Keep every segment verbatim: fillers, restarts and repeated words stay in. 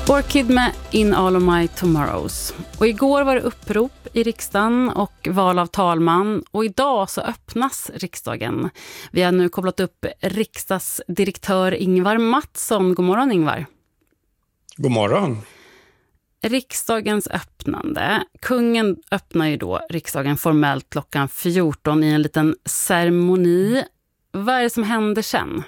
Orchid med In All of My Tomorrows. Och igår var det upprop i riksdagen och val av talman. Och idag så öppnas riksdagen. Vi har nu kopplat upp riksdagsdirektör Ingvar Mattsson. God morgon, Ingvar. God morgon. Riksdagens öppnande. Kungen öppnar ju då riksdagen formellt klockan fjorton i en liten ceremoni. Vad är det som händer sen?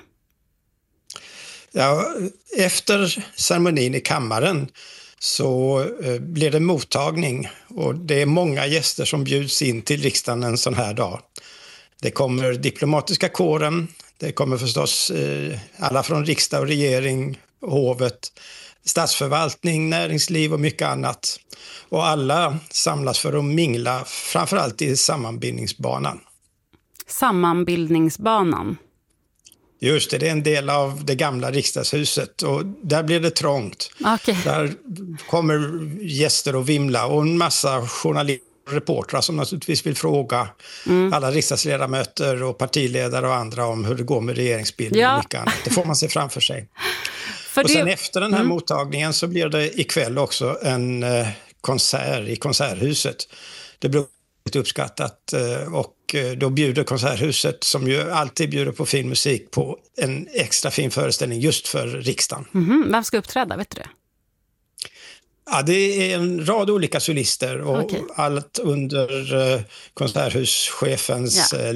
Ja, efter ceremonin i kammaren så eh, blir det mottagning och det är många gäster som bjuds in till riksdagen en sån här dag. Det kommer diplomatiska kåren, det kommer förstås eh, alla från riksdag och regering, hovet, statsförvaltning, näringsliv och mycket annat. Och alla samlas för att mingla, framförallt i sammanbindningsbanan. Sammanbildningsbanan. Just det, det är en del av det gamla riksdagshuset och där blir det trångt. Okay. Där kommer gäster och vimla och en massa journalister och reportrar som naturligtvis vill fråga mm. alla riksdagsledamöter och partiledare och andra om hur det går med regeringsbildning ja. och mycket annat. Det får man se framför sig. För och sen det... efter den här mm. mottagningen så blir det ikväll också en eh, konsert i Konserthuset. Det blir uppskattat och då bjuder Konserthuset, som ju alltid bjuder på fin musik, på en extra fin föreställning just för riksdagen. Mm-hmm. Vem ska uppträda, vet du det? Ja, det är en rad olika solister och okay. allt under Konserthuschefens ja.